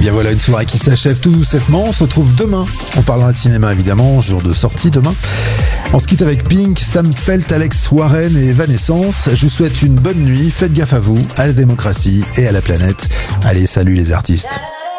bien voilà une soirée qui s'achève tout doucettement. On se retrouve demain. On parlera de cinéma évidemment, jour de sortie demain. On se quitte avec Pink, Sam Felt, Alex Warren et Evanescence. Je vous souhaite une bonne nuit. Faites gaffe à vous, à la démocratie et à la planète. Allez, salut les artistes.